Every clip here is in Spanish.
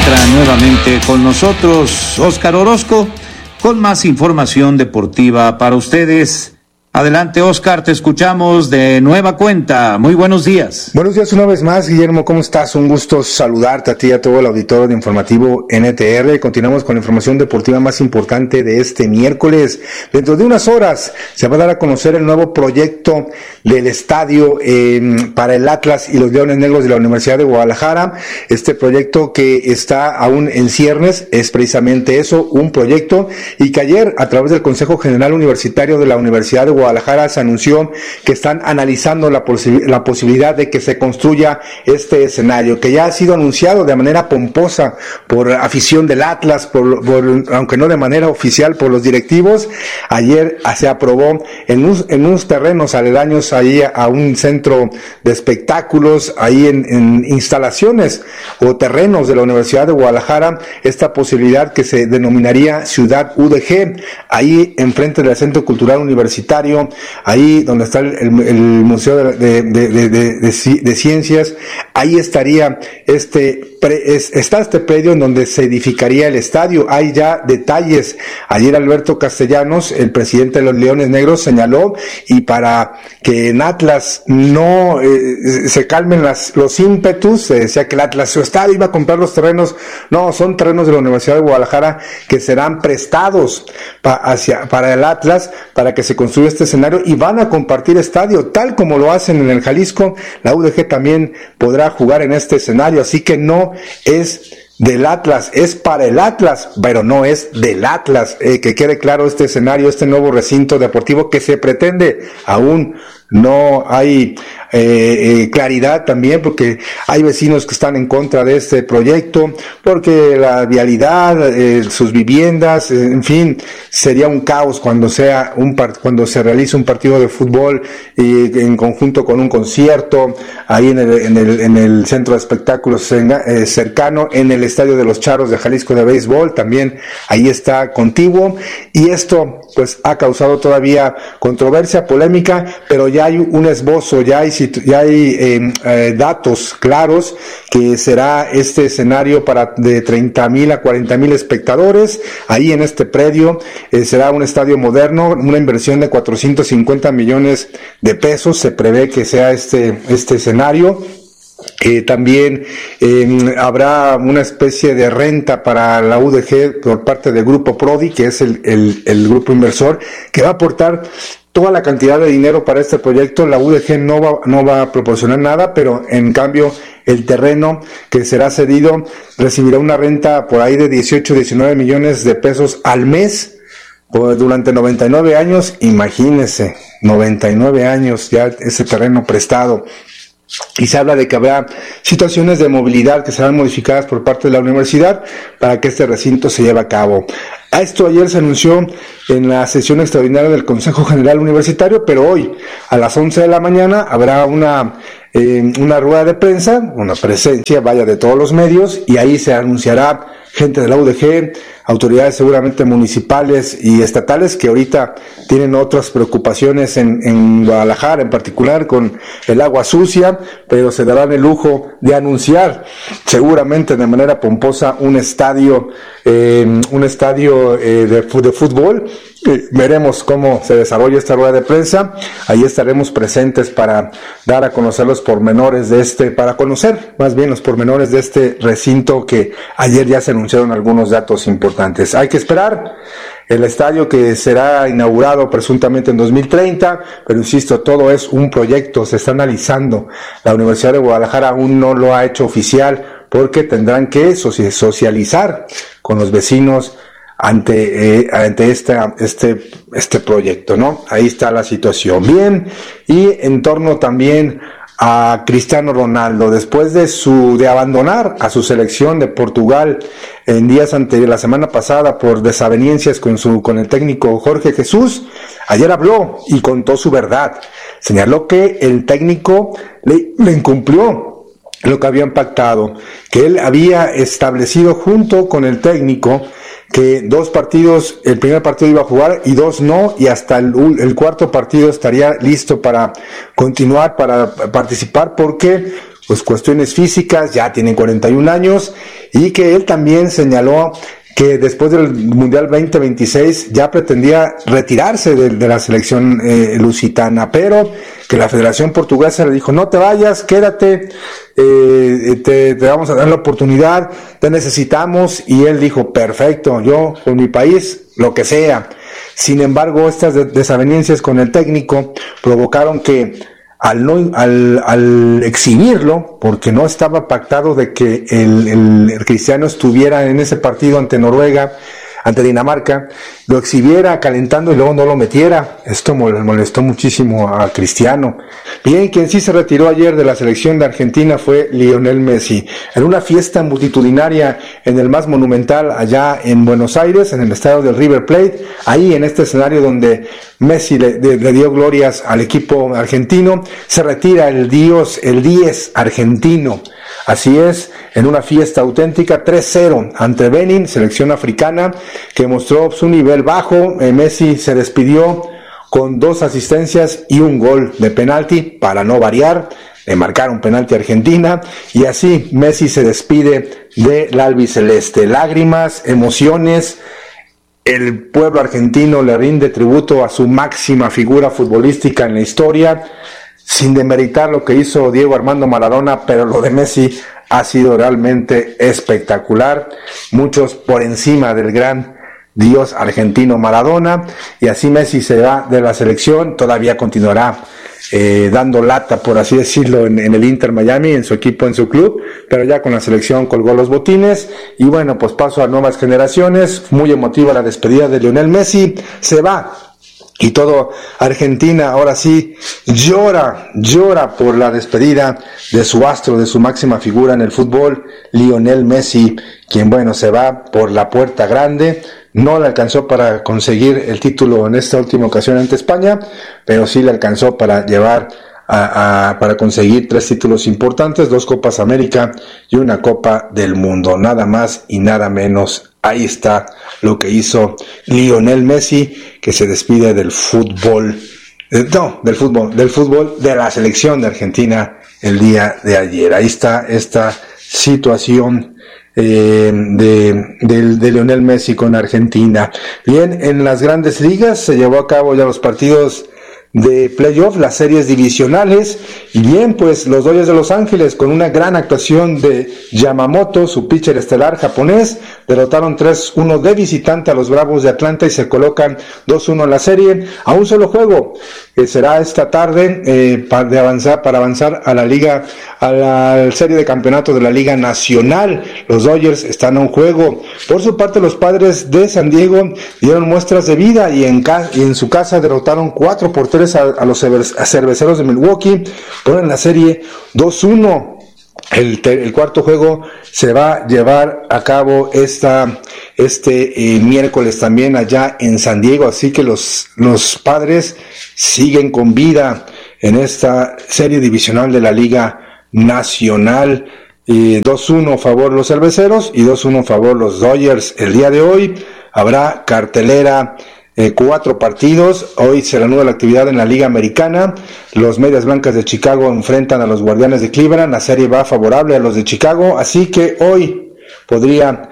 encuentra nuevamente con nosotros Óscar Orozco con más información deportiva para ustedes. Adelante, Óscar, te escuchamos de nueva cuenta. Muy buenos días. Buenos días una vez más, Guillermo, ¿cómo estás? Un gusto saludarte a ti y a todo el auditorio de Informativo NTR. Continuamos con la información deportiva más importante de este miércoles. Dentro de unas horas se va a dar a conocer el nuevo proyecto del estadio para el Atlas y los Leones Negros de la Universidad de Guadalajara. Este proyecto que está aún en ciernes es precisamente eso, un proyecto, y que ayer a través del Consejo General Universitario de la Universidad de Guadalajara se anunció que están analizando la posibilidad de que se construya este escenario, que ya ha sido anunciado de manera pomposa por afición del Atlas, aunque no de manera oficial por los directivos. Ayer se aprobó en unos terrenos aledaños ahí a un centro de espectáculos, ahí en instalaciones o terrenos de la Universidad de Guadalajara, esta posibilidad que se denominaría Ciudad UDG, ahí enfrente del Centro Cultural Universitario, ahí donde está el Museo de Ciencias. Ahí estaría está este predio en donde se edificaría el estadio. Hay ya detalles. Ayer Alberto Castellanos, el presidente de los Leones Negros, señaló, y para que en Atlas no se calmen los ímpetus, se decía que el Atlas, su estadio, iba a comprar los terrenos. No, son terrenos de la Universidad de Guadalajara que serán prestados para el Atlas, para que se construya este escenario, y van a compartir estadio, tal como lo hacen en el Jalisco. La UDG también podrá jugar en este escenario, así que no es del Atlas, es para el Atlas, pero no es del Atlas. Que quede claro este escenario, este nuevo recinto deportivo que se pretende. Aún no hay claridad también, porque hay vecinos que están en contra de este proyecto, porque la vialidad, sus viviendas, en fin, sería un caos cuando se realice un partido de fútbol en conjunto con un concierto ahí en el centro de espectáculos cercano, en el estadio de los Charros de Jalisco de béisbol, también ahí está contiguo, y esto pues ha causado todavía controversia, polémica, pero ya hay un esbozo, ya hay datos claros que será este escenario para de 30,000 a 40,000 espectadores. Ahí en este predio será un estadio moderno, una inversión de 450 millones de pesos, se prevé que sea este escenario. También habrá una especie de renta para la UDG por parte del Grupo Prodi, que es el grupo inversor, que va a aportar toda la cantidad de dinero para este proyecto. La UDG no va a proporcionar nada, pero en cambio el terreno que será cedido recibirá una renta por ahí de 19 millones de pesos al mes durante 99 años. Imagínense, 99 años ya ese terreno prestado. Y se habla de que habrá situaciones de movilidad que serán modificadas por parte de la universidad para que este recinto se lleve a cabo. A esto ayer se anunció en la sesión extraordinaria del Consejo General Universitario, pero hoy a las 11 de la mañana habrá una rueda de prensa, una presencia de todos los medios, y ahí se anunciará gente de la UDG, autoridades seguramente municipales y estatales que ahorita tienen otras preocupaciones en Guadalajara, en particular con el agua sucia, pero se darán el lujo de anunciar seguramente de manera pomposa un estadio de fútbol. Veremos cómo se desarrolla esta rueda de prensa. Ahí estaremos presentes para dar a conocer los pormenores para conocer más bien los pormenores de este recinto, que ayer ya se anunciaron algunos datos importantes. Hay que esperar el estadio, que será inaugurado presuntamente en 2030, pero insisto, todo es un proyecto, se está analizando. La Universidad de Guadalajara aún no lo ha hecho oficial, porque tendrán que socializar con los vecinos ante este proyecto, ¿no? Ahí está la situación. Bien, y en torno también a Cristiano Ronaldo, después de abandonar a su selección de Portugal en días anteriores, la semana pasada, por desavenencias con el técnico Jorge Jesús, ayer habló y contó su verdad. Señaló que el técnico le incumplió lo que habían pactado, que él había establecido junto con el técnico que 2 partidos, el primer partido iba a jugar y 2 no, y hasta el cuarto partido estaría listo para continuar, para participar, porque pues cuestiones físicas, ya tiene 41 años, y que él también señaló que después del Mundial 2026 ya pretendía retirarse de la selección lusitana, pero que la Federación Portuguesa le dijo: no te vayas, quédate, te vamos a dar la oportunidad, te necesitamos, y él dijo: perfecto, yo por mi país, lo que sea. Sin embargo, estas desavenencias con el técnico provocaron que al exhibirlo, porque no estaba pactado de que el Cristiano estuviera en ese partido ante Noruega, ante Dinamarca, lo exhibiera calentando y luego no lo metiera. Esto molestó muchísimo a Cristiano. Bien, quien sí se retiró ayer de la selección de Argentina fue Lionel Messi. En una fiesta multitudinaria en el más monumental allá en Buenos Aires, en el estadio del River Plate, ahí en este escenario donde Messi le dio glorias al equipo argentino, se retira el 10 argentino. Así es, en una fiesta auténtica, 3-0 ante Benin, selección africana, que mostró su nivel bajo. Messi se despidió con 2 asistencias y un gol de penalti, para no variar. Le marcaron penalti a Argentina, y así Messi se despide del albiceleste. Lágrimas, emociones. El pueblo argentino le rinde tributo a su máxima figura futbolística en la historia, sin demeritar lo que hizo Diego Armando Maradona, pero lo de Messi ha sido realmente espectacular. Muchos por encima del gran dios argentino Maradona, y así Messi se va de la selección. Todavía continuará dando lata, por así decirlo, en el Inter Miami, en su equipo, en su club, pero ya con la selección colgó los botines. Y bueno, pues paso a nuevas generaciones. Muy emotiva la despedida de Lionel Messi. Se va, y todo Argentina ahora sí llora por la despedida de su astro, de su máxima figura en el fútbol, Lionel Messi, quien, bueno, se va por la puerta grande. No le alcanzó para conseguir el título en esta última ocasión ante España, pero sí le alcanzó para llevar para conseguir 3 títulos importantes, 2 Copas América y 1 Copa del Mundo, nada más y nada menos. Ahí está lo que hizo Lionel Messi, que se despide del fútbol, del fútbol de la selección de Argentina el día de ayer. Ahí está esta situación de Lionel Messi con Argentina. Bien, en las grandes ligas se llevó a cabo ya los partidos de playoff, las series divisionales, y bien, pues los Dodgers de Los Ángeles, con una gran actuación de Yamamoto, su pitcher estelar japonés, derrotaron 3-1 de visitante a los Bravos de Atlanta y se colocan 2-1 en la serie, a un solo juego, que será esta tarde para avanzar a la liga, a la serie de campeonato de la Liga Nacional. Los Dodgers están a un juego. Por su parte, los Padres de San Diego dieron muestras de vida y en su casa derrotaron 4-3 a los Cerveceros de Milwaukee, ponen la serie 2-1. El cuarto juego se va a llevar a cabo miércoles también allá en San Diego, así que los Padres siguen con vida en esta serie divisional de la Liga Nacional. 2-1 a favor los Cerveceros y 2-1 a favor los Dodgers. El día de hoy habrá cartelera, 4 partidos. Hoy se reanuda la actividad en la Liga Americana. Los Medias Blancas de Chicago enfrentan a los Guardianes de Cleveland. La serie va favorable a los de Chicago, así que hoy podría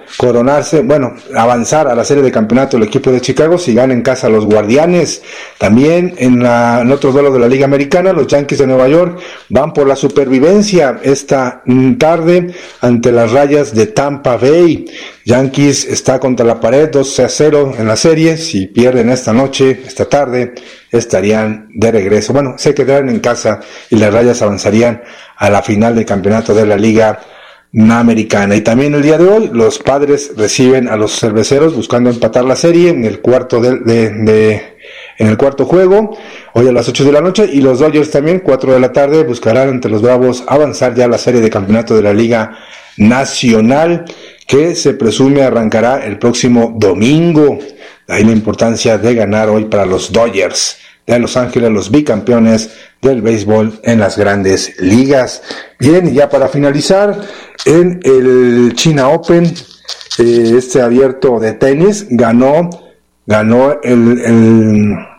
avanzar a la serie de campeonato el equipo de Chicago si gana en casa a los Guardianes. También en otro duelo de la Liga Americana, los Yankees de Nueva York van por la supervivencia esta tarde ante las Rayas de Tampa Bay. Yankees está contra la pared, 2-0 en la serie. Si pierden esta tarde, estarían de regreso. Bueno, se quedarán en casa y las Rayas avanzarían a la final del campeonato de la Liga Americana. Y también el día de hoy los Padres reciben a los Cerveceros buscando empatar la serie en el cuarto en el cuarto juego, hoy a las 8 de la noche, y los Dodgers también 4 de la tarde buscarán ante los Bravos avanzar ya a la serie de campeonato de la Liga Nacional, que se presume arrancará el próximo domingo. De ahí la importancia de ganar hoy para los Dodgers de Los Ángeles, los bicampeones del béisbol en las grandes ligas. Bien, ya para finalizar, en el China Open, abierto de tenis, ganó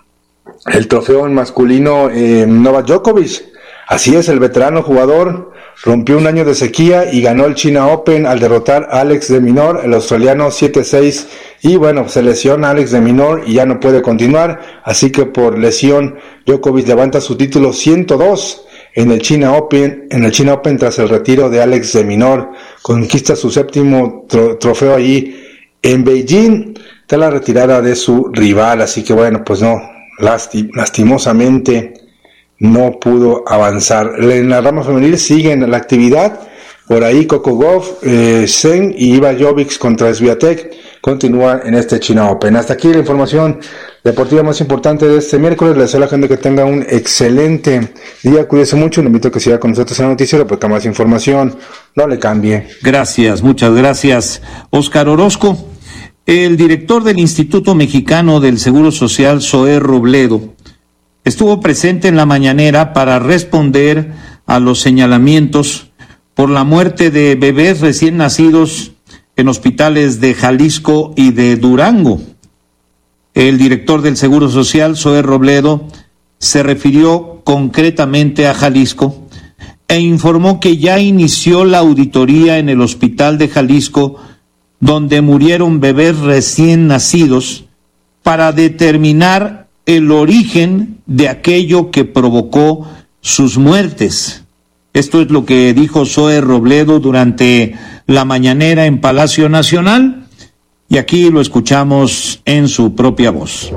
el trofeo en masculino Novak Djokovic. Así es, el veterano jugador rompió un año de sequía y ganó el China Open al derrotar a Alex de Minaur, el australiano 7-6, y bueno, se lesiona Alex de Minaur y ya no puede continuar, así que por lesión Djokovic levanta su título 102 en el China Open tras el retiro de Alex de Minaur, conquista su séptimo trofeo allí en Beijing, tras la retirada de su rival, así que bueno, pues no, lastimosamente no pudo avanzar. En la rama femenil siguen la actividad, por ahí Coco Gauff, Zheng y Iva Jovic contra Swiatek continúan en este China Open. Hasta aquí la información deportiva más importante de este miércoles. Les deseo a la gente que tenga un excelente día, cuídese mucho, le invito a que siga con nosotros en el noticiero porque más información, no le cambie. Gracias, muchas gracias, Óscar Orozco. El director del Instituto Mexicano del Seguro Social, Zoé Robledo, estuvo presente en la mañanera para responder a los señalamientos por la muerte de bebés recién nacidos en hospitales de Jalisco y de Durango. El director del Seguro Social, Zoé Robledo, se refirió concretamente a Jalisco e informó que ya inició la auditoría en el hospital de Jalisco, donde murieron bebés recién nacidos, para determinar el origen de aquello que provocó sus muertes. Esto es lo que dijo Zoé Robledo durante la mañanera en Palacio Nacional, y aquí lo escuchamos en su propia voz.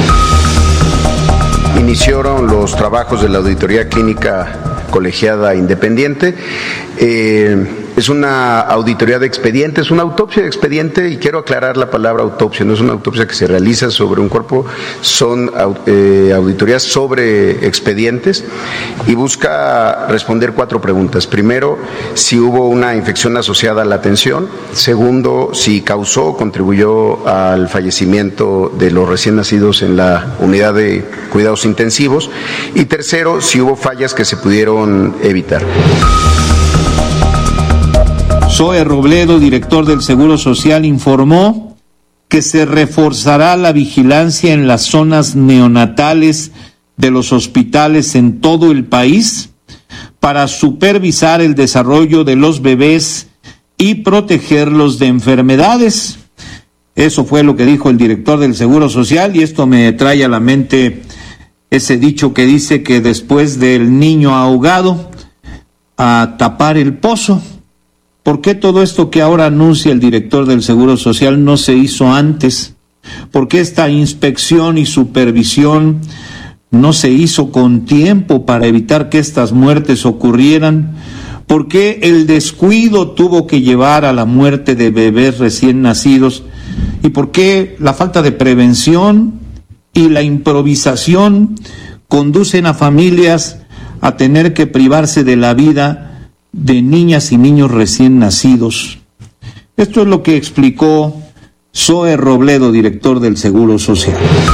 Iniciaron los trabajos de la auditoría clínica colegiada independiente. Es una auditoría de expediente, es una autopsia de expediente, y quiero aclarar la palabra autopsia, no es una autopsia que se realiza sobre un cuerpo, son auditorías sobre expedientes, y busca responder 4 preguntas. Primero, si hubo una infección asociada a la atención. Segundo, si causó o contribuyó al fallecimiento de los recién nacidos en la unidad de cuidados intensivos. Y tercero, si hubo fallas que se pudieron evitar. Zoé Robledo, director del Seguro Social, informó que se reforzará la vigilancia en las zonas neonatales de los hospitales en todo el país para supervisar el desarrollo de los bebés y protegerlos de enfermedades. Eso fue lo que dijo el director del Seguro Social, y esto me trae a la mente ese dicho que dice que después del niño ahogado, a tapar el pozo. ¿Por qué todo esto que ahora anuncia el director del Seguro Social no se hizo antes? ¿Por qué esta inspección y supervisión no se hizo con tiempo para evitar que estas muertes ocurrieran? ¿Por qué el descuido tuvo que llevar a la muerte de bebés recién nacidos? ¿Y por qué la falta de prevención y la improvisación conducen a familias a tener que privarse de la vida de niñas y niños recién nacidos? Esto es lo que explicó Zoé Robledo, director del Seguro Social.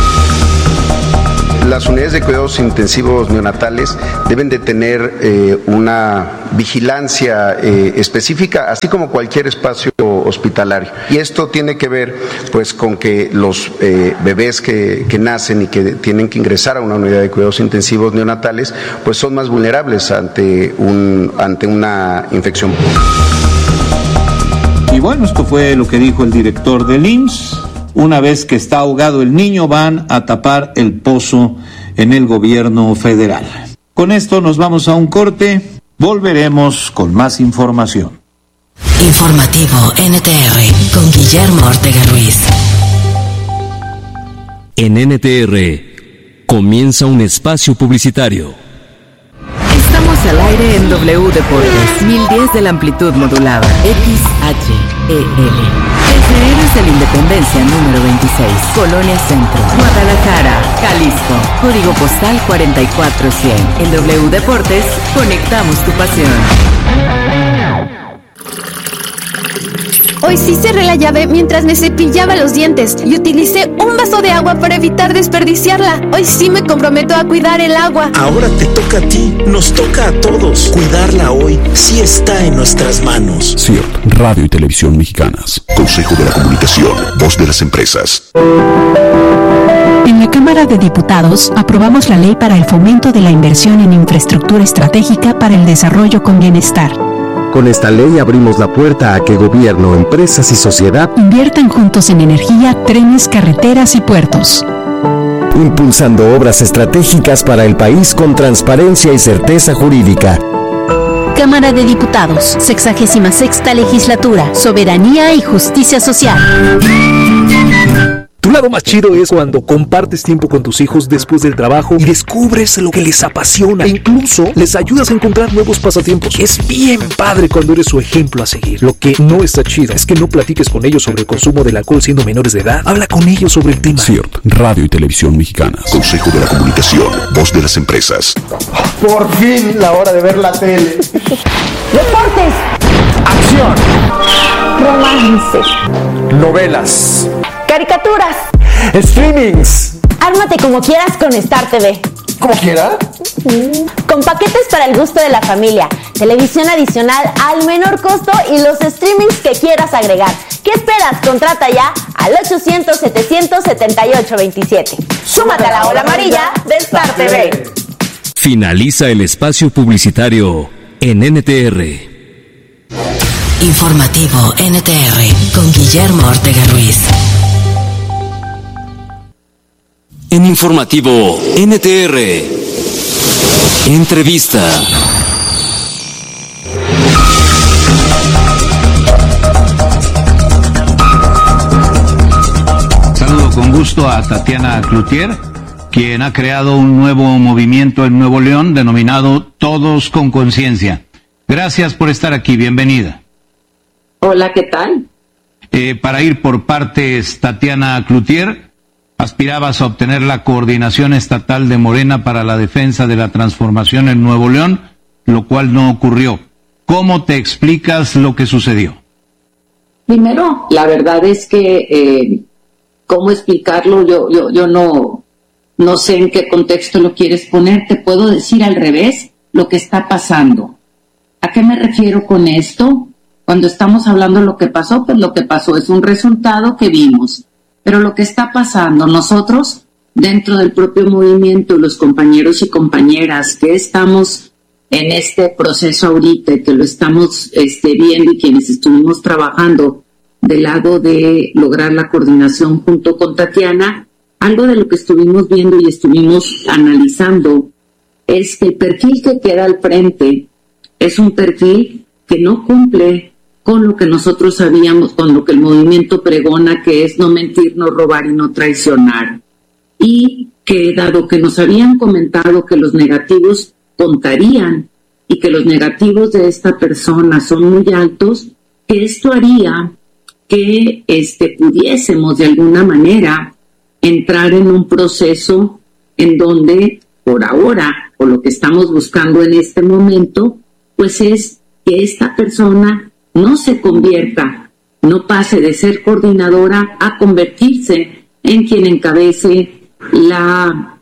Las unidades de cuidados intensivos neonatales deben de tener una vigilancia específica, así como cualquier espacio hospitalario. Y esto tiene que ver pues con que los bebés que nacen y que tienen que ingresar a una unidad de cuidados intensivos neonatales pues son más vulnerables ante una infección. Y bueno, esto fue lo que dijo el director del IMSS. Una vez que está ahogado el niño, van a tapar el pozo en el gobierno federal. Con esto nos vamos a un corte. Volveremos con más información. Informativo NTR con Guillermo Ortega Ruiz. En NTR comienza un espacio publicitario. Estamos al aire en W Deportes, 1010 de la amplitud modulada, XHEL. Desde Héroes de la Independencia número 26, Colonia Centro, Guadalajara, Jalisco, código postal 44100. En W Deportes, conectamos tu pasión. Hoy sí cerré la llave mientras me cepillaba los dientes y utilicé un vaso de agua para evitar desperdiciarla. Hoy sí me comprometo a cuidar el agua. Ahora te toca a ti, nos toca a todos. Cuidarla hoy sí está en nuestras manos. CIRT, Radio y Televisión Mexicanas. Consejo de la Comunicación, voz de las empresas. En la Cámara de Diputados aprobamos la ley para el fomento de la inversión en infraestructura estratégica para el desarrollo con bienestar. Con esta ley abrimos la puerta a que gobierno, empresas y sociedad inviertan juntos en energía, trenes, carreteras y puertos. Impulsando obras estratégicas para el país con transparencia y certeza jurídica. Cámara de Diputados, 66ª Legislatura, Soberanía y Justicia Social. Tu lado más chido es cuando compartes tiempo con tus hijos después del trabajo y descubres lo que les apasiona e incluso les ayudas a encontrar nuevos pasatiempos. Es bien padre cuando eres su ejemplo a seguir. Lo que no está chido es que no platiques con ellos sobre el consumo del alcohol siendo menores de edad. Habla con ellos sobre el tema. CIRT, Radio y Televisión Mexicanas. Consejo de la Comunicación, voz de las empresas. Por fin, la hora de ver la tele. Deportes. Acción. Romance. Novelas. Caricaturas. Streamings. Ármate como quieras con Star TV. ¿Cómo quiera? Con paquetes para el gusto de la familia, televisión adicional al menor costo y los streamings que quieras agregar. ¿Qué esperas? Contrata ya al 800-700-7827. Súmate a la ola amarilla de Star TV. Finaliza el espacio publicitario en NTR. Informativo NTR con Guillermo Ortega Ruiz. En Informativo NTR. Entrevista. Saludo con gusto a Tatiana Cloutier, quien ha creado un nuevo movimiento en Nuevo León denominado Todos con Conciencia. Gracias por estar aquí, bienvenida. Hola, ¿qué tal? Para ir por partes, Tatiana Cloutier, aspirabas a obtener la coordinación estatal de Morena para la defensa de la transformación en Nuevo León, lo cual no ocurrió. ¿Cómo te explicas lo que sucedió? Primero, la verdad es que, ¿cómo explicarlo? Yo no sé en qué contexto lo quieres poner. Te puedo decir al revés lo que está pasando. ¿A qué me refiero con esto? Cuando estamos hablando de lo que pasó, pues lo que pasó es un resultado que vimos. Pero lo que está pasando, nosotros, dentro del propio movimiento, los compañeros y compañeras que estamos en este proceso ahorita, que lo estamos viendo y quienes estuvimos trabajando del lado de lograr la coordinación junto con Tatiana, algo de lo que estuvimos viendo y estuvimos analizando es que el perfil que queda al frente es un perfil que no cumple con lo que nosotros sabíamos, con lo que el movimiento pregona, que es no mentir, no robar y no traicionar. Y que dado que nos habían comentado que los negativos contarían y que los negativos de esta persona son muy altos, que esto haría que pudiésemos de alguna manera entrar en un proceso en donde por ahora, o lo que estamos buscando en este momento, pues es que esta persona no se convierta, no pase de ser coordinadora a convertirse en quien encabece la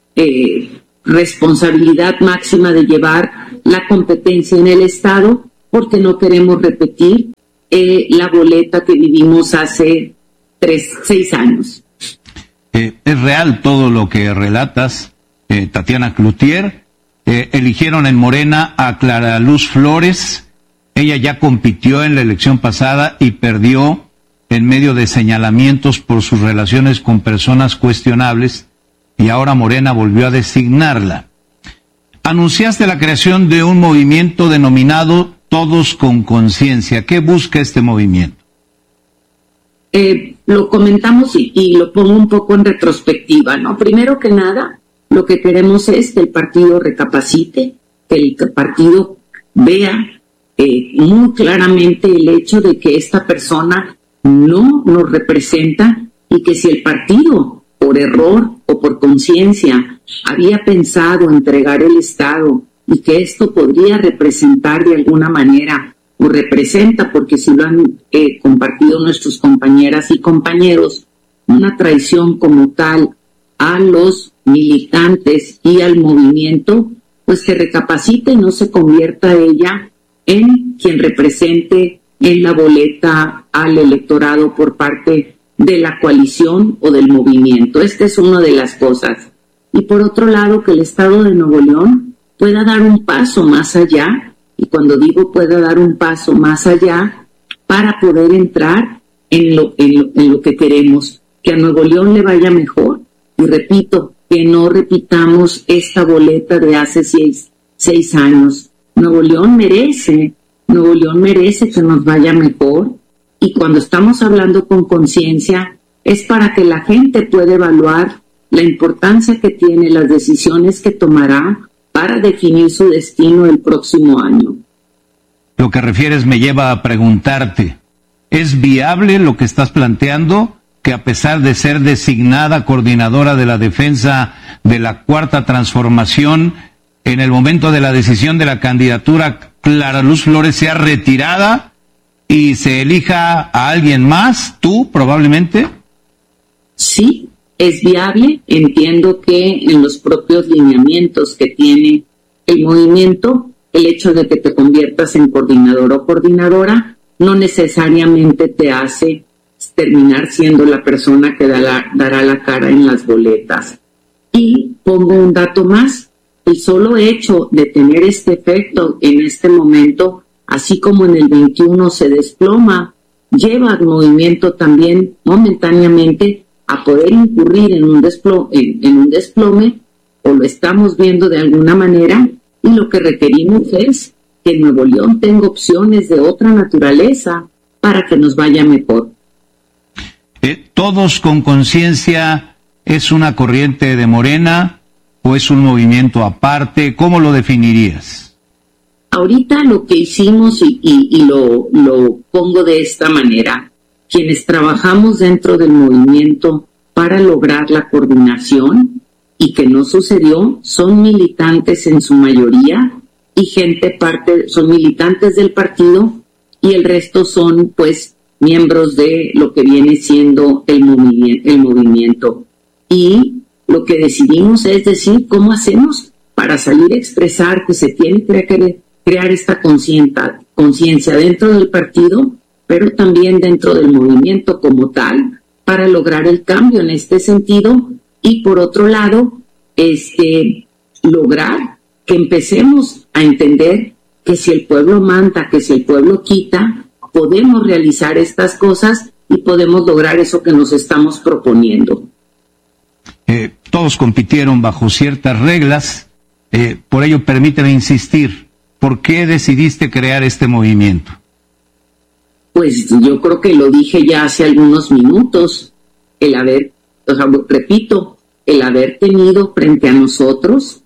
responsabilidad máxima de llevar la competencia en el Estado, porque no queremos repetir la boleta que vivimos hace 6 años. Es real todo lo que relatas, Tatiana Cloutier. Eligieron en Morena a Clara Luz Flores. Ella ya compitió en la elección pasada y perdió en medio de señalamientos por sus relaciones con personas cuestionables, y ahora Morena volvió a designarla. Anunciaste la creación de un movimiento denominado Todos con Conciencia. ¿Qué busca este movimiento? Lo comentamos y lo pongo un poco en retrospectiva, ¿no? Primero que nada, lo que queremos es que el partido recapacite, que el partido vea muy claramente el hecho de que esta persona no nos representa y que si el partido, por error o por conciencia, había pensado entregar el Estado y que esto podría representar de alguna manera, o representa, porque si lo han compartido nuestros compañeras y compañeros, una traición como tal a los militantes y al movimiento, pues que recapacite y no se convierta ella en quien represente en la boleta al electorado por parte de la coalición o del movimiento. Esta es una de las cosas. Y por otro lado, que el Estado de Nuevo León pueda dar un paso más allá, y cuando digo pueda dar un paso más allá, para poder entrar en lo que queremos, que a Nuevo León le vaya mejor. Y repito, que no repitamos esta boleta de hace 6 años. Nuevo León merece que nos vaya mejor, y cuando estamos hablando con conciencia es para que la gente pueda evaluar la importancia que tiene las decisiones que tomará para definir su destino el próximo año. Lo que refieres me lleva a preguntarte, ¿es viable lo que estás planteando? Que a pesar de ser designada coordinadora de la defensa de la Cuarta Transformación, en el momento de la decisión de la candidatura, Clara Luz Flores sea retirada y se elija a alguien más, tú probablemente. Sí, es viable. Entiendo que en los propios lineamientos que tiene el movimiento, el hecho de que te conviertas en coordinador o coordinadora no necesariamente te hace terminar siendo la persona que dará la cara en las boletas. Y pongo un dato más: el solo hecho de tener este efecto en este momento, así como en el 21 se desploma, lleva al movimiento también momentáneamente a poder incurrir en un desplome, o lo estamos viendo de alguna manera, y lo que requerimos es que Nuevo León tenga opciones de otra naturaleza para que nos vaya mejor. ¿Todos con conciencia es una corriente de Morena o es un movimiento aparte? ¿Cómo lo definirías? Ahorita lo que hicimos, y lo pongo de esta manera: quienes trabajamos dentro del movimiento para lograr la coordinación, y que no sucedió, son militantes en su mayoría, y son militantes del partido, y el resto son pues miembros de lo que viene siendo el movimiento. Y lo que decidimos es decir, ¿cómo hacemos para salir a expresar que se tiene que crear esta conciencia dentro del partido, pero también dentro del movimiento como tal, para lograr el cambio en este sentido? Y por otro lado, lograr que empecemos a entender que si el pueblo manda, que si el pueblo quita, podemos realizar estas cosas y podemos lograr eso que nos estamos proponiendo. Todos compitieron bajo ciertas reglas, por ello permíteme insistir, ¿por qué decidiste crear este movimiento? Pues yo creo que lo dije ya hace algunos minutos, el haber tenido frente a nosotros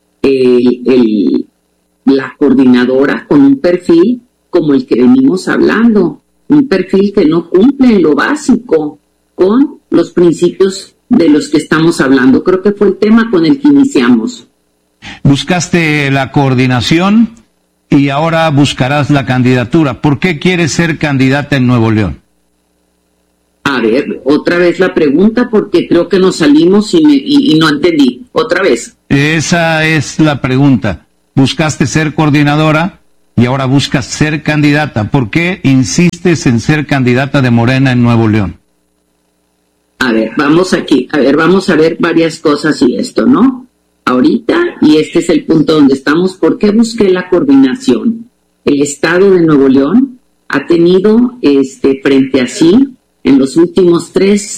la coordinadora con un perfil como el que venimos hablando, un perfil que no cumple en lo básico con los principios de los que estamos hablando. Creo que fue el tema con el que iniciamos. Buscaste la coordinación y ahora buscarás la candidatura. ¿Por qué quieres ser candidata en Nuevo León? A ver, otra vez la pregunta, porque creo que nos salimos y no entendí. Otra vez. Esa es la pregunta. Buscaste ser coordinadora y ahora buscas ser candidata. ¿Por qué insistes en ser candidata de Morena en Nuevo León? A ver, vamos a ver varias cosas y esto, ¿no? Ahorita, y este es el punto donde estamos, ¿por qué busqué la coordinación? El Estado de Nuevo León ha tenido frente a sí, en los últimos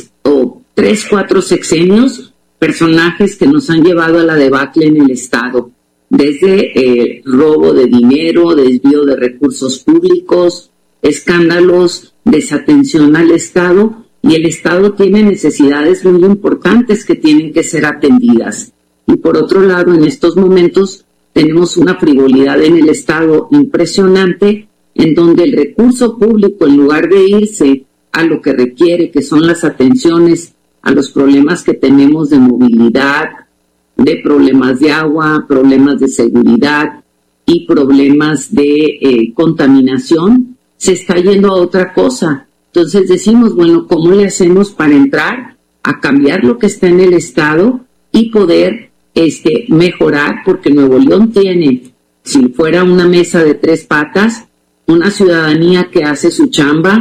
4 sexenios, personajes que nos han llevado a la debacle en el Estado, desde robo de dinero, desvío de recursos públicos, escándalos, desatención al Estado, y el Estado tiene necesidades muy importantes que tienen que ser atendidas. Y por otro lado, en estos momentos tenemos una frivolidad en el Estado impresionante, en donde el recurso público, en lugar de irse a lo que requiere, que son las atenciones a los problemas que tenemos de movilidad, de problemas de agua, problemas de seguridad y problemas de contaminación, se está yendo a otra cosa. Entonces decimos, bueno, ¿cómo le hacemos para entrar a cambiar lo que está en el Estado y poder mejorar? Porque Nuevo León tiene, si fuera una mesa de 3 patas, una ciudadanía que hace su chamba,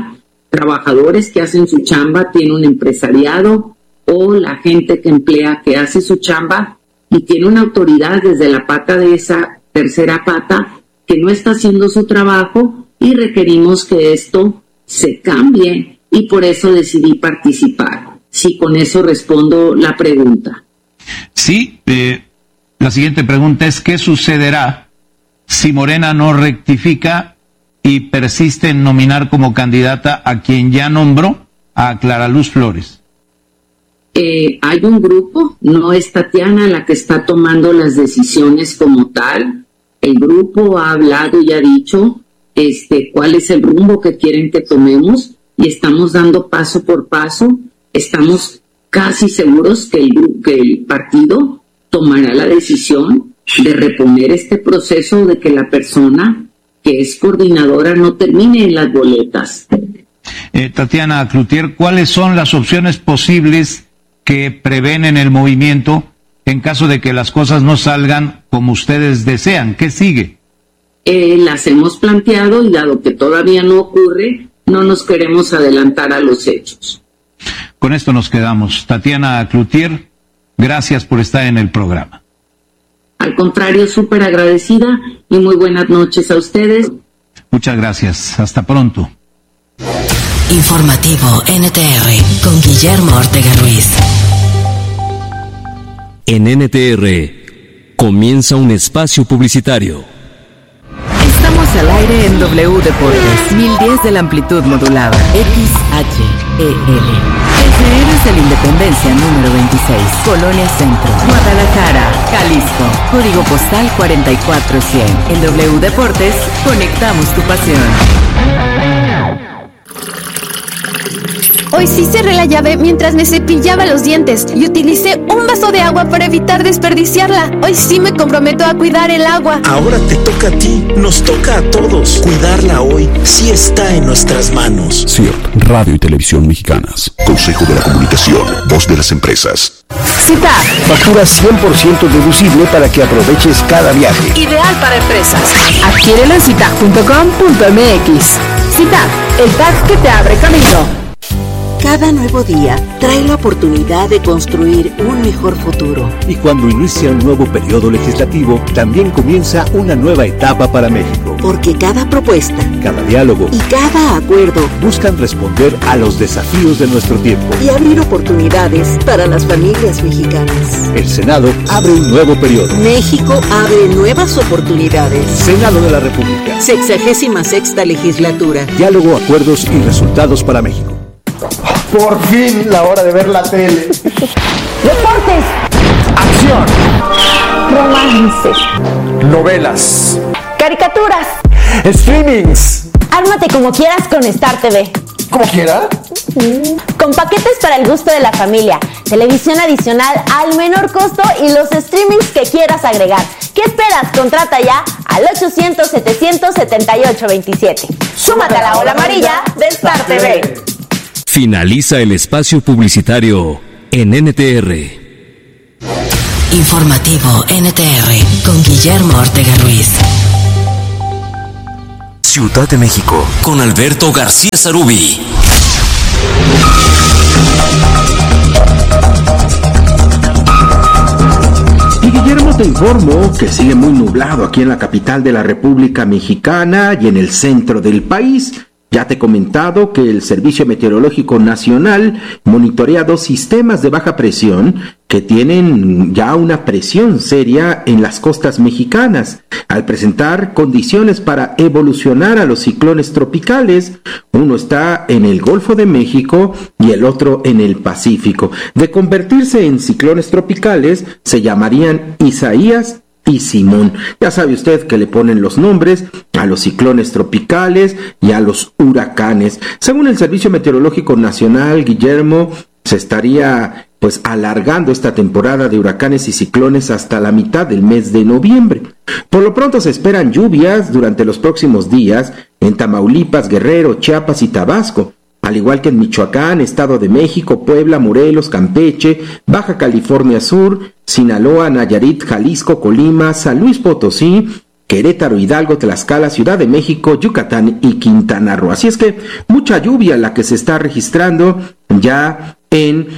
trabajadores que hacen su chamba tiene un empresariado o la gente que emplea que hace su chamba y tiene una autoridad desde la pata de esa tercera pata que no está haciendo su trabajo y requerimos que esto se cambie y por eso decidí participar. Sí, con eso respondo la pregunta. Sí, la siguiente pregunta es, ¿qué sucederá si Morena no rectifica y persiste en nominar como candidata a quien ya nombró, a Clara Luz Flores? Hay un grupo, no es Tatiana la que está tomando las decisiones como tal. El grupo ha hablado y ha dicho cuál es el rumbo que quieren que tomemos y estamos dando paso por paso. Estamos casi seguros que el partido tomará la decisión de reponer este proceso de que la persona que es coordinadora no termine en las boletas. Tatiana Cloutier, ¿cuáles son las opciones posibles que prevén en el movimiento en caso de que las cosas no salgan como ustedes desean? ¿Qué sigue? Las hemos planteado y dado que todavía no ocurre, no nos queremos adelantar a los hechos. Con esto nos quedamos. Tatiana Cloutier, gracias por estar en el programa. Al contrario, súper agradecida y muy buenas noches a ustedes. Muchas gracias. Hasta pronto. Informativo NTR con Guillermo Ortega Ruiz. En NTR comienza un espacio publicitario. Estamos al aire en W Deportes, 1010 de la amplitud modulada, XHEL. Desde Héroes de la Independencia número 26, Colonia Centro, Guadalajara, Jalisco, código postal 44100. En W Deportes, conectamos tu pasión. Hoy sí cerré la llave mientras me cepillaba los dientes y utilicé un vaso de agua para evitar desperdiciarla. Hoy sí me comprometo a cuidar el agua. Ahora te toca a ti, nos toca a todos. Cuidarla hoy sí está en nuestras manos. CIRT, Radio y Televisión Mexicanas. Consejo de la Comunicación, voz de las empresas. CITAD. Factura 100% deducible para que aproveches cada viaje. Ideal para empresas. Adquiérelo en citag.com.mx. CITAD, el tag que te abre camino. Cada nuevo día trae la oportunidad de construir un mejor futuro. Y cuando inicia un nuevo periodo legislativo, también comienza una nueva etapa para México. Porque cada propuesta, cada diálogo y cada acuerdo buscan responder a los desafíos de nuestro tiempo y abrir oportunidades para las familias mexicanas. El Senado abre un nuevo periodo. México abre nuevas oportunidades. Senado de la República. 66ª legislatura. Diálogo, acuerdos y resultados para México. Por fin, la hora de ver la tele. Deportes. Acción. Romance. Novelas. Caricaturas. Streamings. Ármate como quieras con Star TV. ¿Cómo quiera? Con paquetes para el gusto de la familia, televisión adicional al menor costo y los streamings que quieras agregar. ¿Qué esperas? Contrata ya al 800-700-7827. Súmate a la ola amarilla de Star TV. Finaliza el espacio publicitario en NTR. Informativo NTR con Guillermo Ortega Ruiz. Ciudad de México con Alberto García Zarubi. Y Guillermo, te informo que sigue muy nublado aquí en la capital de la República Mexicana y en el centro del país. Ya te he comentado que el Servicio Meteorológico Nacional monitorea 2 sistemas de baja presión que tienen ya una presión seria en las costas mexicanas, al presentar condiciones para evolucionar a los ciclones tropicales. Uno está en el Golfo de México y el otro en el Pacífico. De convertirse en ciclones tropicales, se llamarían Isaías y Simón. Ya sabe usted que le ponen los nombres a los ciclones tropicales y a los huracanes. Según el Servicio Meteorológico Nacional, Guillermo, se estaría alargando esta temporada de huracanes y ciclones hasta la mitad del mes de noviembre. Por lo pronto se esperan lluvias durante los próximos días en Tamaulipas, Guerrero, Chiapas y Tabasco, al igual que en Michoacán, Estado de México, Puebla, Morelos, Campeche, Baja California Sur, Sinaloa, Nayarit, Jalisco, Colima, San Luis Potosí, Querétaro, Hidalgo, Tlaxcala, Ciudad de México, Yucatán y Quintana Roo. Así es que mucha lluvia la que se está registrando ya en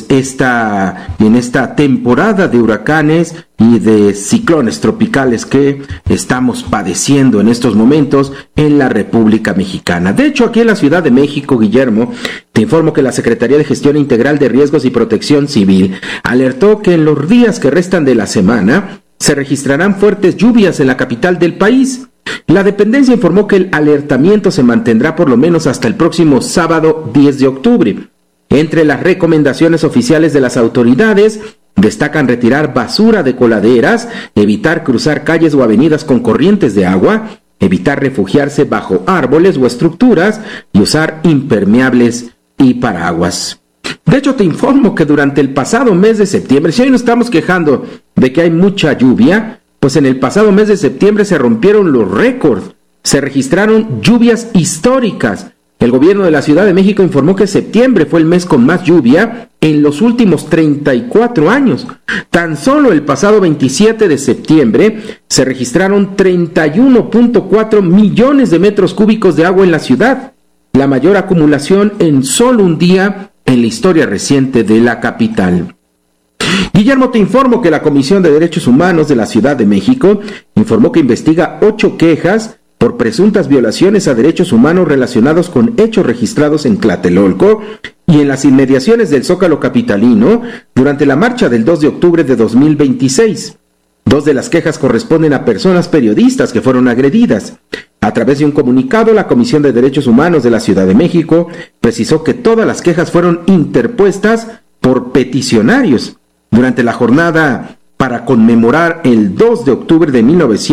esta temporada de huracanes y de ciclones tropicales que estamos padeciendo en estos momentos en la República Mexicana. De hecho, aquí en la Ciudad de México, Guillermo, te informo que la Secretaría de Gestión Integral de Riesgos y Protección Civil alertó que en los días que restan de la semana se registrarán fuertes lluvias en la capital del país. La dependencia informó que el alertamiento se mantendrá por lo menos hasta el próximo sábado 10 de octubre. Entre las recomendaciones oficiales de las autoridades destacan retirar basura de coladeras, evitar cruzar calles o avenidas con corrientes de agua, evitar refugiarse bajo árboles o estructuras y usar impermeables y paraguas. De hecho, te informo que durante el pasado mes de septiembre, si hoy nos estamos quejando de que hay mucha lluvia, pues en el pasado mes de septiembre se rompieron los récords, se registraron lluvias históricas. El gobierno de la Ciudad de México informó que septiembre fue el mes con más lluvia en los últimos 34 años. Tan solo el pasado 27 de septiembre se registraron 31.4 millones de metros cúbicos de agua en la ciudad, la mayor acumulación en solo un día en la historia reciente de la capital. Guillermo, te informo que la Comisión de Derechos Humanos de la Ciudad de México informó que investiga 8 quejas por presuntas violaciones a derechos humanos relacionados con hechos registrados en Tlatelolco y en las inmediaciones del Zócalo capitalino durante la marcha del 2 de octubre de 2026. 2 de las quejas corresponden a personas periodistas que fueron agredidas. A través de un comunicado, la Comisión de Derechos Humanos de la Ciudad de México precisó que todas las quejas fueron interpuestas por peticionarios durante la jornada para conmemorar el 2 de octubre de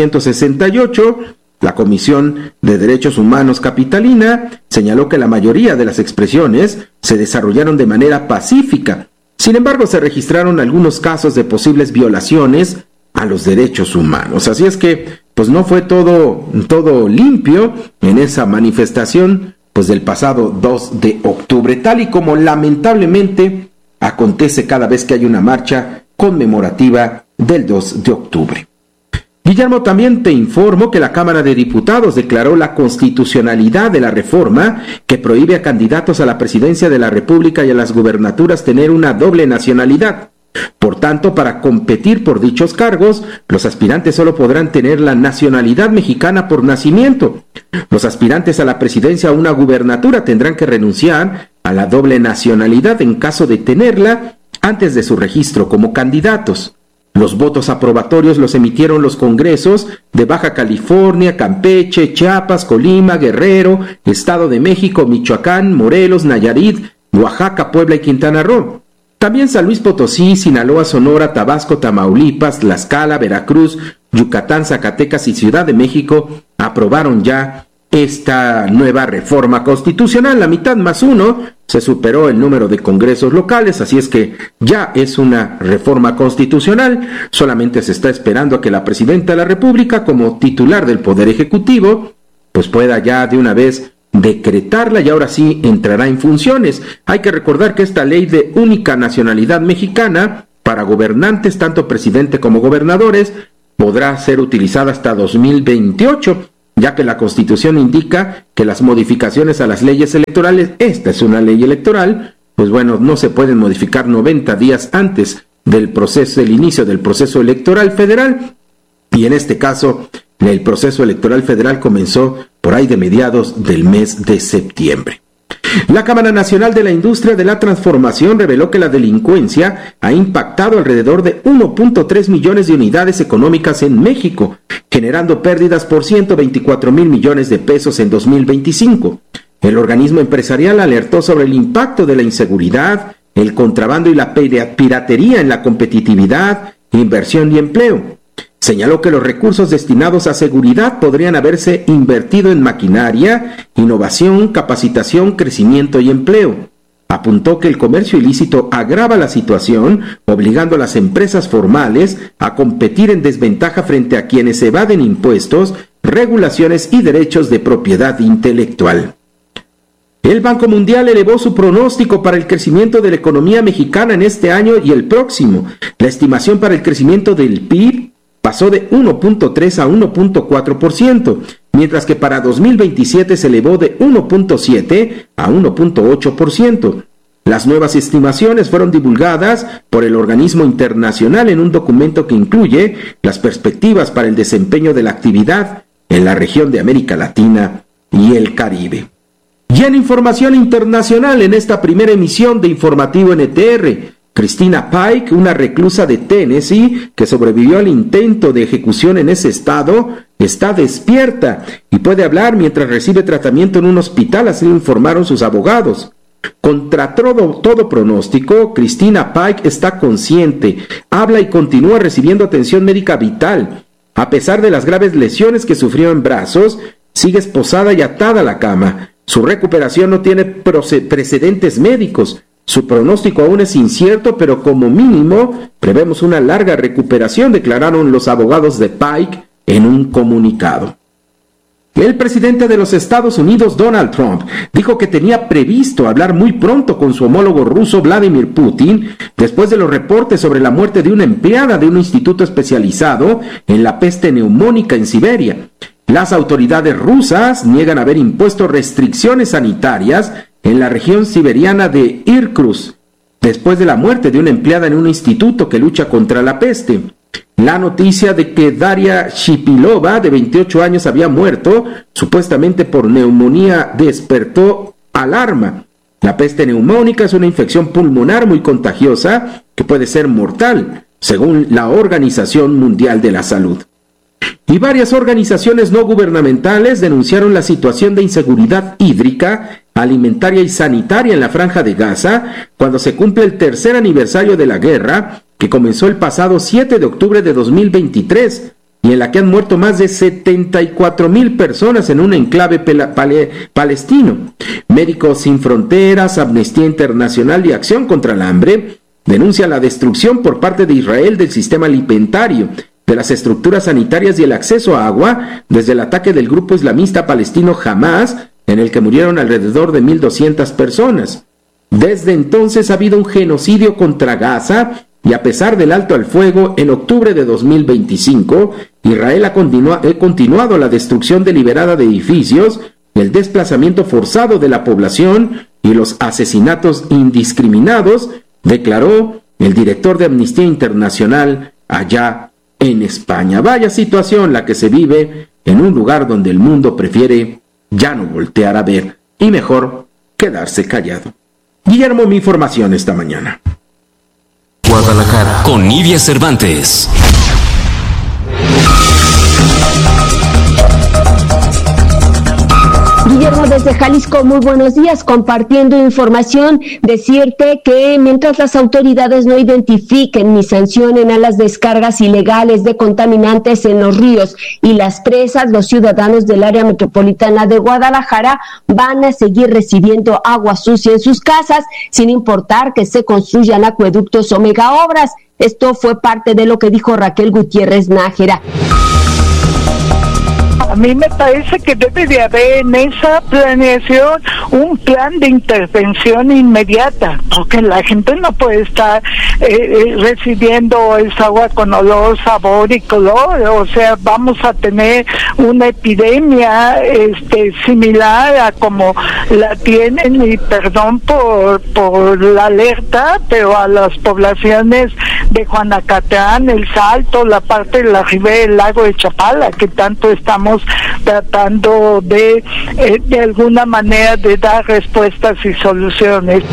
1968. La Comisión de Derechos Humanos capitalina señaló que la mayoría de las expresiones se desarrollaron de manera pacífica. Sin embargo, se registraron algunos casos de posibles violaciones a los derechos humanos. Así es que, pues no fue todo limpio en esa manifestación, pues del pasado 2 de octubre, tal y como lamentablemente acontece cada vez que hay una marcha conmemorativa del 2 de octubre. Guillermo, también te informo que la Cámara de Diputados declaró la constitucionalidad de la reforma que prohíbe a candidatos a la presidencia de la República y a las gubernaturas tener una doble nacionalidad. Por tanto, para competir por dichos cargos, los aspirantes solo podrán tener la nacionalidad mexicana por nacimiento. Los aspirantes a la presidencia o una gubernatura tendrán que renunciar a la doble nacionalidad en caso de tenerla antes de su registro como candidatos. Los votos aprobatorios los emitieron los congresos de Baja California, Campeche, Chiapas, Colima, Guerrero, Estado de México, Michoacán, Morelos, Nayarit, Oaxaca, Puebla y Quintana Roo. También San Luis Potosí, Sinaloa, Sonora, Tabasco, Tamaulipas, Tlaxcala, Veracruz, Yucatán, Zacatecas y Ciudad de México aprobaron ya esta nueva reforma constitucional. La mitad más 1 se superó el número de congresos locales, así es que ya es una reforma constitucional. Solamente se está esperando a que la presidenta de la República, como titular del Poder Ejecutivo, pues pueda ya de una vez decretarla y ahora sí entrará en funciones. Hay que recordar que esta ley de única nacionalidad mexicana para gobernantes, tanto presidente como gobernadores, podrá ser utilizada hasta 2028, ya que la Constitución indica que las modificaciones a las leyes electorales, esta es una ley electoral, pues bueno, no se pueden modificar 90 días antes del inicio del proceso electoral federal, y en este caso el proceso electoral federal comenzó por ahí de mediados del mes de septiembre. La Cámara Nacional de la Industria de la Transformación reveló que la delincuencia ha impactado alrededor de 1.3 millones de unidades económicas en México, generando pérdidas por 124,000 millones de pesos en 2025. El organismo empresarial alertó sobre el impacto de la inseguridad, el contrabando y la piratería en la competitividad, inversión y empleo. Señaló que los recursos destinados a seguridad podrían haberse invertido en maquinaria, innovación, capacitación, crecimiento y empleo. Apuntó que el comercio ilícito agrava la situación, obligando a las empresas formales a competir en desventaja frente a quienes evaden impuestos, regulaciones y derechos de propiedad intelectual. El Banco Mundial elevó su pronóstico para el crecimiento de la economía mexicana en este año y el próximo. La estimación para el crecimiento del PIB pasó de 1.3 a 1.4%, mientras que para 2027 se elevó de 1.7 a 1.8%. Las nuevas estimaciones fueron divulgadas por el organismo internacional en un documento que incluye las perspectivas para el desempeño de la actividad en la región de América Latina y el Caribe. Y en información internacional, en esta primera emisión de Informativo NTR, Christina Pike, una reclusa de Tennessee que sobrevivió al intento de ejecución en ese estado, está despierta y puede hablar mientras recibe tratamiento en un hospital, así lo informaron sus abogados. Contra todo pronóstico, Christina Pike está consciente, habla y continúa recibiendo atención médica vital. A pesar de las graves lesiones que sufrió en brazos, sigue esposada y atada a la cama. Su recuperación no tiene precedentes médicos. Su pronóstico aún es incierto, pero como mínimo prevemos una larga recuperación, declararon los abogados de Pike en un comunicado. El presidente de los Estados Unidos, Donald Trump, dijo que tenía previsto hablar muy pronto con su homólogo ruso, Vladimir Putin, después de los reportes sobre la muerte de una empleada de un instituto especializado en la peste neumónica en Siberia. Las autoridades rusas niegan haber impuesto restricciones sanitarias en la región siberiana de Irkutsk, después de la muerte de una empleada en un instituto que lucha contra la peste. La noticia de que Daria Shipilova, de 28 años, había muerto, supuestamente por neumonía, despertó alarma. La peste neumónica es una infección pulmonar muy contagiosa que puede ser mortal, según la Organización Mundial de la Salud. Y varias organizaciones no gubernamentales denunciaron la situación de inseguridad hídrica, alimentaria y sanitaria en la Franja de Gaza, cuando se cumple el tercer aniversario de la guerra, que comenzó el pasado 7 de octubre de 2023, y en la que han muerto más de 74,000 personas en un enclave palestino. Médicos Sin Fronteras, Amnistía Internacional y Acción contra el Hambre denuncian la destrucción por parte de Israel del sistema alimentario, de las estructuras sanitarias y el acceso a agua desde el ataque del grupo islamista palestino Hamas, en el que murieron alrededor de 1,200 personas. Desde entonces ha habido un genocidio contra Gaza y a pesar del alto al fuego, en octubre de 2025, Israel ha continuado la destrucción deliberada de edificios, el desplazamiento forzado de la población y los asesinatos indiscriminados, declaró el director de Amnistía Internacional allá en España. Vaya situación la que se vive en un lugar donde el mundo prefiere ya no voltear a ver y mejor quedarse callado. Guillermo, mi información esta mañana. Guadalajara, con Nidia Cervantes. Guillermo, desde Jalisco, muy buenos días, compartiendo información. Decirte que mientras las autoridades no identifiquen ni sancionen a las descargas ilegales de contaminantes en los ríos y las presas, los ciudadanos del área metropolitana de Guadalajara van a seguir recibiendo agua sucia en sus casas, sin importar que se construyan acueductos o megaobras. Esto fue parte de lo que dijo Raquel Gutiérrez Nájera. A mí me parece que debe de haber en esa planeación un plan de intervención inmediata, porque la gente no puede estar recibiendo esa agua con olor, sabor y color. O sea, vamos a tener una epidemia similar a como la tienen, y perdón por la alerta, pero a las poblaciones de Juanacatlán, El Salto, la parte de la ribera del lago de Chapala, que tanto estamos tratando de alguna manera de dar respuestas y soluciones.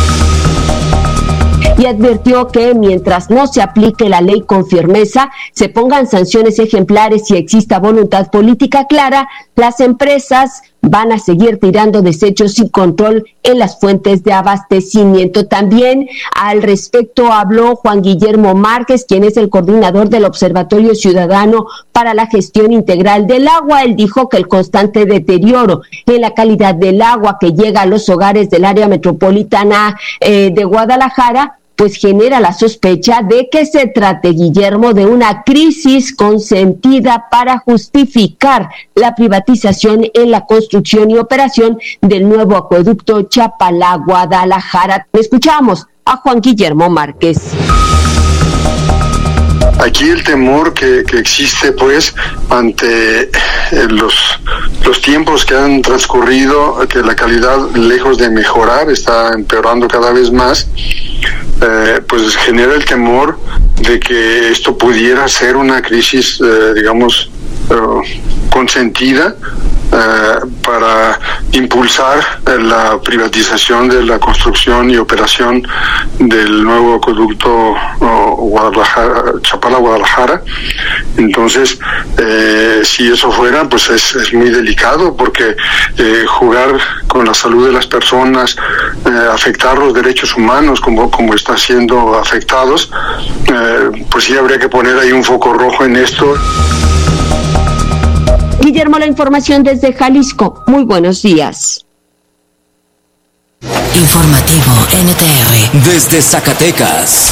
Y advirtió que mientras no se aplique la ley con firmeza, se pongan sanciones ejemplares y exista voluntad política clara, las empresas van a seguir tirando desechos sin control en las fuentes de abastecimiento. También al respecto habló Juan Guillermo Márquez, quien es el coordinador del Observatorio Ciudadano para la Gestión Integral del Agua. Él dijo que el constante deterioro en la calidad del agua que llega a los hogares del área metropolitana de Guadalajara pues genera la sospecha de que se trate, Guillermo, de una crisis consentida para justificar la privatización en la construcción y operación del nuevo acueducto Chapala-Guadalajara. Escuchamos a Juan Guillermo Márquez. Aquí el temor que existe, pues, ante los tiempos que han transcurrido, que la calidad, lejos de mejorar, está empeorando cada vez más, pues genera el temor de que esto pudiera ser una crisis, digamos, consentida para impulsar la privatización de la construcción y operación del nuevo acueducto Chapala-Guadalajara. Entonces, si eso fuera, pues es muy delicado, porque jugar con la salud de las personas, afectar los derechos humanos como está siendo afectados, pues sí habría que poner ahí un foco rojo en esto. Guillermo, la información desde Jalisco. Muy buenos días. Informativo NTR. Desde Zacatecas.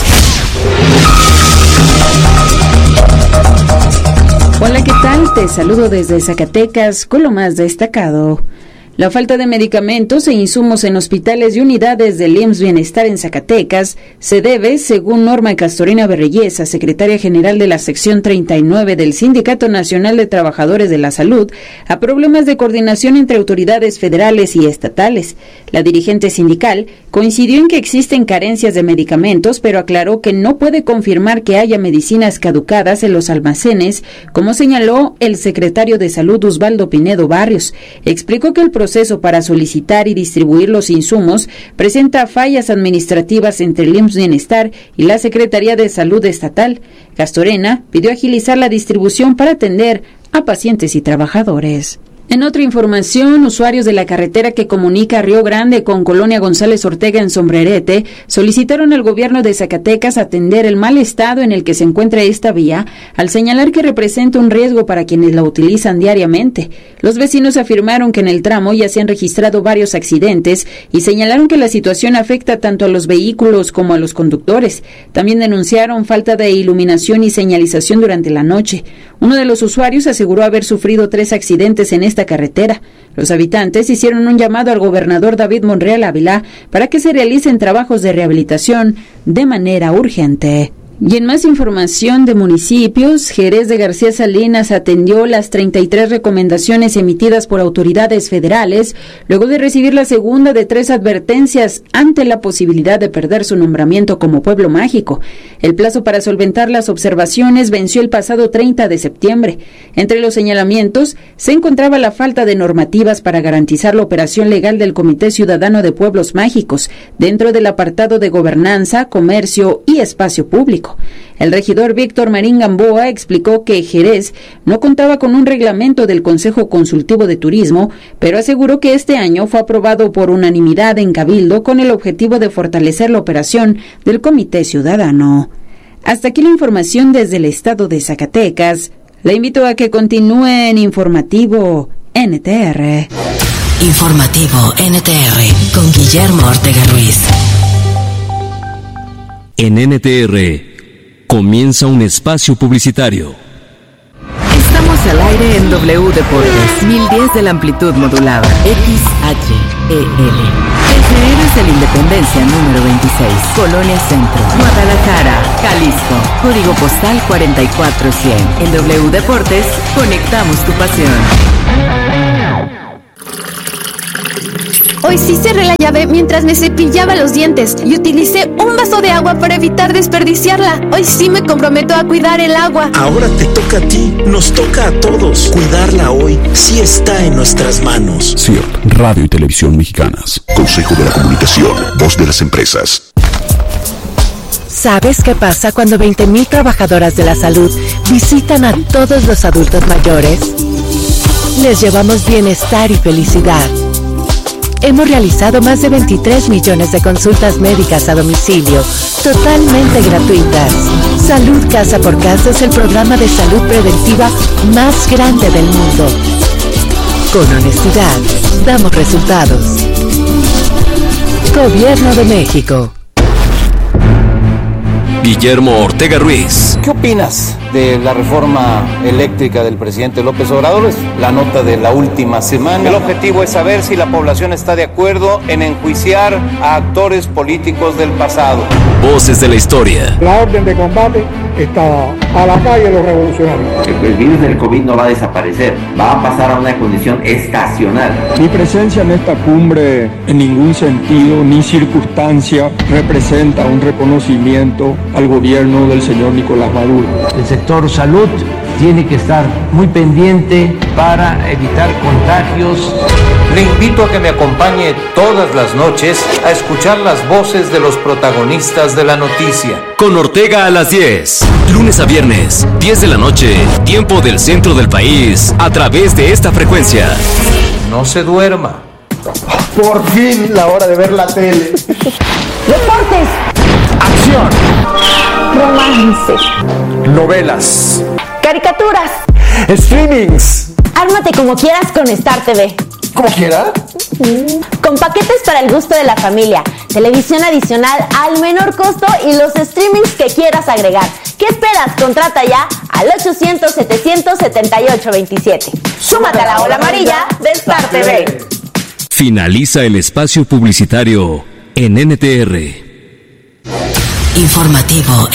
Hola, ¿qué tal? Te saludo desde Zacatecas con lo más destacado. La falta de medicamentos e insumos en hospitales y unidades del IMSS Bienestar en Zacatecas se debe, según Norma Castorena Berreyesa, secretaria general de la sección 39 del Sindicato Nacional de Trabajadores de la Salud, a problemas de coordinación entre autoridades federales y estatales. La dirigente sindical coincidió en que existen carencias de medicamentos, pero aclaró que no puede confirmar que haya medicinas caducadas en los almacenes, como señaló el secretario de Salud Osvaldo Pinedo Barrios. Explicó que el proceso para solicitar y distribuir los insumos presenta fallas administrativas entre el IMSS Bienestar y la Secretaría de Salud Estatal. Castorena pidió agilizar la distribución para atender a pacientes y trabajadores. En otra información, usuarios de la carretera que comunica Río Grande con Colonia González Ortega en Sombrerete solicitaron al gobierno de Zacatecas atender el mal estado en el que se encuentra esta vía, al señalar que representa un riesgo para quienes la utilizan diariamente. Los vecinos afirmaron que en el tramo ya se han registrado varios accidentes y señalaron que la situación afecta tanto a los vehículos como a los conductores. También denunciaron falta de iluminación y señalización durante la noche. Uno de los usuarios aseguró haber sufrido 3 accidentes en esta carretera. Los habitantes hicieron un llamado al gobernador David Monreal Ávila para que se realicen trabajos de rehabilitación de manera urgente. Y en más información de municipios, Jerez de García Salinas atendió las 33 recomendaciones emitidas por autoridades federales, luego de recibir la segunda de 3 advertencias ante la posibilidad de perder su nombramiento como pueblo mágico. El plazo para solventar las observaciones venció el pasado 30 de septiembre. Entre los señalamientos se encontraba la falta de normativas para garantizar la operación legal del Comité Ciudadano de Pueblos Mágicos, dentro del apartado de gobernanza, comercio y espacio público. El regidor Víctor Marín Gamboa explicó que Jerez no contaba con un reglamento del Consejo Consultivo de Turismo, pero aseguró que este año fue aprobado por unanimidad en Cabildo con el objetivo de fortalecer la operación del Comité Ciudadano. Hasta aquí la información desde el estado de Zacatecas. Le invito a que continúe en Informativo NTR. Informativo NTR con Guillermo Ortega Ruiz. En NTR comienza un espacio publicitario. Estamos al aire en W Deportes, 1010 de la amplitud modulada, XHEL. SR de la Independencia número 26, Colonia Centro, Guadalajara, Jalisco, código postal 44100. En W Deportes, conectamos tu pasión. Hoy sí cerré la llave mientras me cepillaba los dientes y utilicé un vaso de agua para evitar desperdiciarla. Hoy sí me comprometo a cuidar el agua. Ahora te toca a ti, nos toca a todos. Cuidarla hoy sí está en nuestras manos. CIRT, Radio y Televisión Mexicanas. Consejo de la Comunicación, voz de las empresas. ¿Sabes qué pasa cuando 20,000 trabajadoras de la salud visitan a todos los adultos mayores? Les llevamos bienestar y felicidad. Hemos realizado más de 23 millones de consultas médicas a domicilio, totalmente gratuitas. Salud Casa por Casa es el programa de salud preventiva más grande del mundo. Con honestidad, damos resultados. Gobierno de México. Guillermo Ortega Ruiz, ¿qué opinas de la reforma eléctrica del presidente López Obrador? Es la nota de la última semana. El objetivo es saber si la población está de acuerdo en enjuiciar a actores políticos del pasado. Voces de la historia. La orden de combate está a la calle los revolucionarios. El virus del COVID no va a desaparecer, va a pasar a una condición estacional. Mi presencia en esta cumbre en ningún sentido ni circunstancia representa un reconocimiento al gobierno del señor Nicolás Maduro. El sector salud tiene que estar muy pendiente para evitar contagios. Le invito a que me acompañe todas las noches a escuchar las voces de los protagonistas de la noticia. Con Ortega a las 10, lunes a viernes, 10 de la noche, tiempo del centro del país, a través de esta frecuencia. No se duerma. Por fin la hora de ver la tele. Deportes. Acción. Romance. Novelas. Caricaturas. Streamings. Ármate como quieras con Star TV. ¿Cómo quiera? Con paquetes para el gusto de la familia, televisión adicional al menor costo y los streamings que quieras agregar. ¿Qué esperas? Contrata ya al 800-778-27. Súmate a la ola amarilla de Star TV. Finaliza el espacio publicitario en NTR. Informativo